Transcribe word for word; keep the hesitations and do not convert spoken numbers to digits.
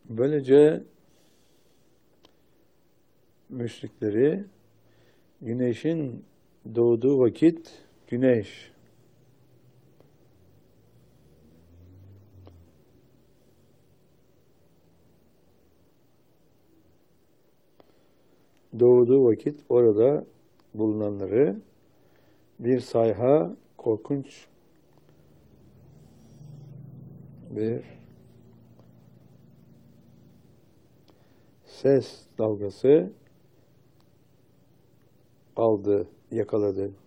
Böylece müşrikleri güneşin doğduğu vakit güneş doğduğu vakit orada bulunanları bir sayha, korkunç bir ses dalgası aldı, yakaladı.